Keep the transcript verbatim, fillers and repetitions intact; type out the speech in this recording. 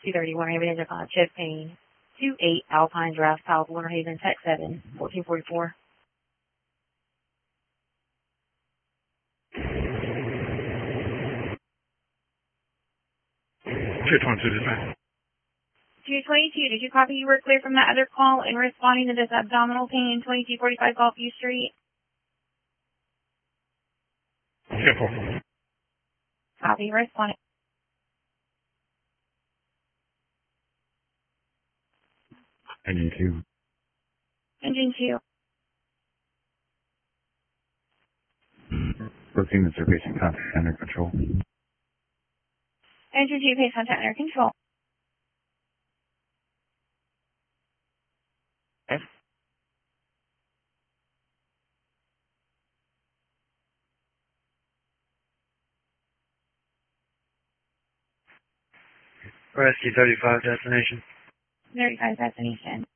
two thirty-one, Raven Japan, Chip Payne, two eight Alpine Drive, South Winter Haven, Tech seven, fourteen forty-four. two twenty-two, dispatch. two twenty-two, did you copy you were clear from that other call in responding to this abdominal pain, twenty-two forty-five Gulfview Street? ten four. Copy, responding. Engine two. Engine two. Proceeding to patient contact under control. Engine two, patient contact under control. Yes. Rescue thirty-five destination. thirty-five destination.